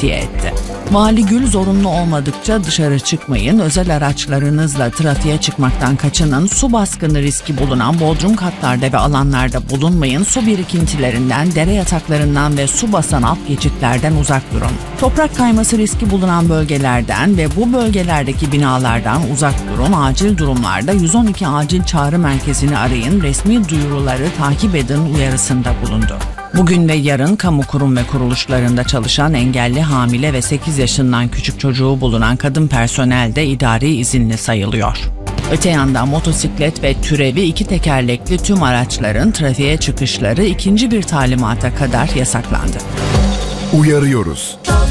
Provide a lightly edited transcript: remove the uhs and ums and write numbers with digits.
tavsiye etti. Vali Gül zorunlu olmadıkça dışarı çıkmayın, özel araçlarınızla trafiğe çıkmaktan kaçının, su baskını riski bulunan bodrum katlarda ve alanlarda bulunmayın, su birikintilerinden, dere yataklarından ve su basan alt geçitlerden uzak durun. Toprak kayması riski bulunan bölgelerden ve bu bölgelerdeki binalardan uzak durun, acil durumlarda 112 acil çağrı merkezini arayın, resmi duyuruları takip edin uyarısında bulundu. Bugün ve yarın kamu kurum ve kuruluşlarında çalışan engelli, hamile ve 8 yaşından küçük çocuğu bulunan kadın personel de idari izinli sayılıyor. Öte yandan motosiklet ve türevi 2 tekerlekli tüm araçların trafiğe çıkışları ikinci bir talimata kadar yasaklandı. Uyarıyoruz.